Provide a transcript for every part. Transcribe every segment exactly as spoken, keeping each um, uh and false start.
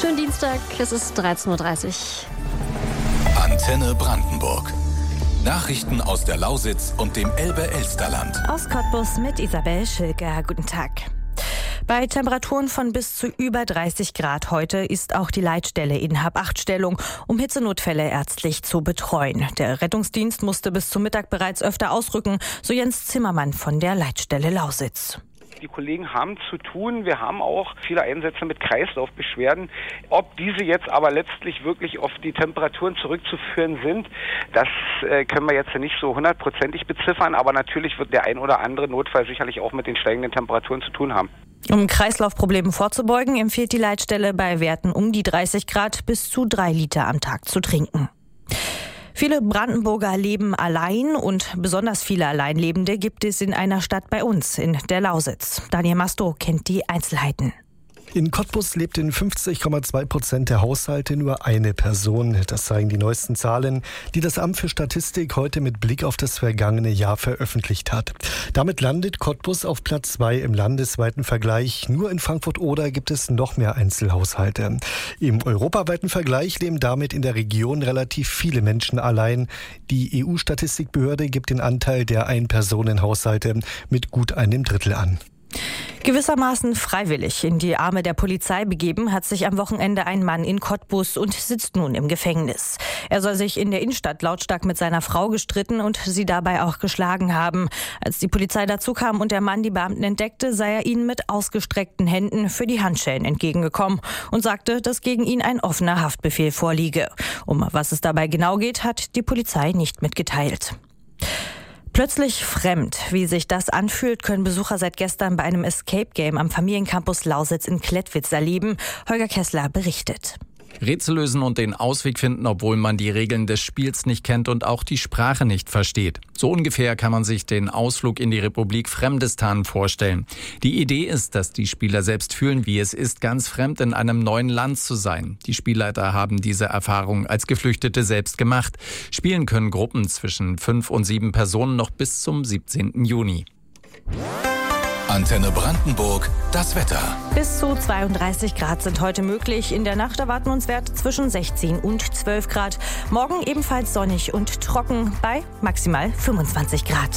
Schönen Dienstag, es ist dreizehn Uhr dreißig. Antenne Brandenburg. Nachrichten aus der Lausitz und dem Elbe-Elsterland. Aus Cottbus mit Isabel Schilker. Guten Tag. Bei Temperaturen von bis zu über dreißig Grad heute ist auch die Leitstelle in Hab-acht-Stellung, um Hitzenotfälle ärztlich zu betreuen. Der Rettungsdienst musste bis zum Mittag bereits öfter ausrücken, so Jens Zimmermann von der Leitstelle Lausitz. Die Kollegen haben zu tun. Wir haben auch viele Einsätze mit Kreislaufbeschwerden. Ob diese jetzt aber letztlich wirklich auf die Temperaturen zurückzuführen sind, das äh, können wir jetzt nicht so hundertprozentig beziffern. Aber natürlich wird der ein oder andere Notfall sicherlich auch mit den steigenden Temperaturen zu tun haben. Um Kreislaufproblemen vorzubeugen, empfiehlt die Leitstelle bei Werten um die dreißig Grad bis zu drei Liter am Tag zu trinken. Viele Brandenburger leben allein und besonders viele Alleinlebende gibt es in einer Stadt bei uns, in der Lausitz. Daniel Masto kennt die Einzelheiten. In Cottbus lebt in fünfzig Komma zwei Prozent der Haushalte nur eine Person. Das zeigen die neuesten Zahlen, die das Amt für Statistik heute mit Blick auf das vergangene Jahr veröffentlicht hat. Damit landet Cottbus auf Platz zwei im landesweiten Vergleich. Nur in Frankfurt-Oder gibt es noch mehr Einzelhaushalte. Im europaweiten Vergleich leben damit in der Region relativ viele Menschen allein. Die E U-Statistikbehörde gibt den Anteil der Ein-Personen-Haushalte mit gut einem Drittel an. Gewissermaßen freiwillig in die Arme der Polizei begeben hat sich am Wochenende ein Mann in Cottbus und sitzt nun im Gefängnis. Er soll sich in der Innenstadt lautstark mit seiner Frau gestritten und sie dabei auch geschlagen haben. Als die Polizei dazu kam und der Mann die Beamten entdeckte, sei er ihnen mit ausgestreckten Händen für die Handschellen entgegengekommen und sagte, dass gegen ihn ein offener Haftbefehl vorliege. Um was es dabei genau geht, hat die Polizei nicht mitgeteilt. Plötzlich fremd. Wie sich das anfühlt, können Besucher seit gestern bei einem Escape Game am Familiencampus Lausitz in Klettwitz erleben. Holger Kessler berichtet. Rätsel lösen und den Ausweg finden, obwohl man die Regeln des Spiels nicht kennt und auch die Sprache nicht versteht. So ungefähr kann man sich den Ausflug in die Republik Fremdistan vorstellen. Die Idee ist, dass die Spieler selbst fühlen, wie es ist, ganz fremd in einem neuen Land zu sein. Die Spielleiter haben diese Erfahrung als Geflüchtete selbst gemacht. Spielen können Gruppen zwischen fünf und sieben Personen noch bis zum siebzehnten Juni. Antenne Brandenburg, das Wetter. Bis zu zweiunddreißig Grad sind heute möglich. In der Nacht erwarten uns Werte zwischen sechzehn und zwölf Grad. Morgen ebenfalls sonnig und trocken bei maximal fünfundzwanzig Grad.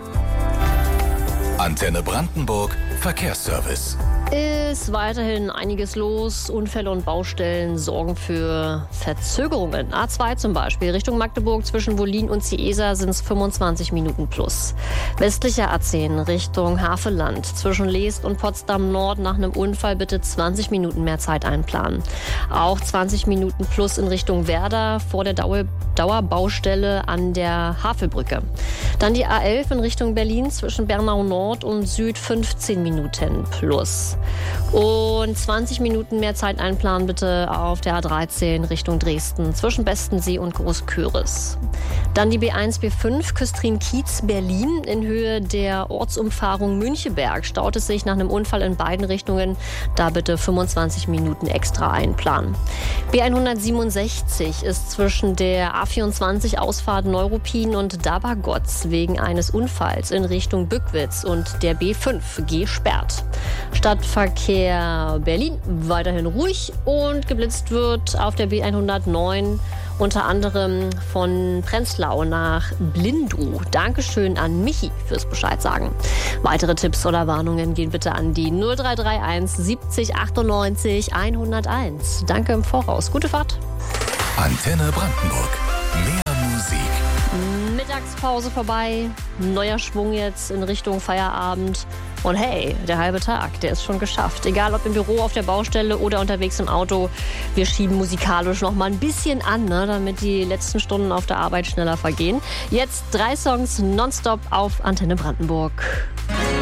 Antenne Brandenburg, Verkehrsservice. Ist weiterhin einiges los. Unfälle und Baustellen sorgen für Verzögerungen. A zwei zum Beispiel, Richtung Magdeburg zwischen Wollin und Ciesa sind es fünfundzwanzig Minuten plus. Westlicher A zehn Richtung Havelland zwischen Leest und Potsdam Nord nach einem Unfall bitte zwanzig Minuten mehr Zeit einplanen. Auch zwanzig Minuten plus in Richtung Werder vor der Dauer Dauerbaustelle an der Havelbrücke. Dann die A elf in Richtung Berlin zwischen Bernau Nord und Süd fünfzehn Minuten plus. Und zwanzig Minuten mehr Zeit einplanen bitte auf der A dreizehn Richtung Dresden zwischen Bestensee und Großküritz. Dann die B eins B fünf Küstrin-Kiez Berlin in Höhe der Ortsumfahrung Müncheberg. Staut es sich nach einem Unfall in beiden Richtungen. Da bitte fünfundzwanzig Minuten extra einplanen. B hundertsiebenundsechzig ist zwischen der A vierundzwanzig Ausfahrt Neuruppin und Dabagotz wegen eines Unfalls in Richtung Bückwitz und der B fünf gesperrt. Stadtverkehr Berlin weiterhin ruhig und geblitzt wird auf der B hundertneun unter anderem von Prenzlau nach Blindow. Dankeschön an Michi fürs Bescheid sagen. Weitere Tipps oder Warnungen gehen bitte an die null drei drei eins siebzig achtundneunzig hunderteins. Danke im Voraus. Gute Fahrt. Antenne Brandenburg. Mehr Musik. Mittagspause vorbei, neuer Schwung jetzt in Richtung Feierabend. Und hey, der halbe Tag, der ist schon geschafft. Egal ob im Büro, auf der Baustelle oder unterwegs im Auto. Wir schieben musikalisch noch mal ein bisschen an, ne, damit die letzten Stunden auf der Arbeit schneller vergehen. Jetzt drei Songs nonstop auf Antenne Brandenburg.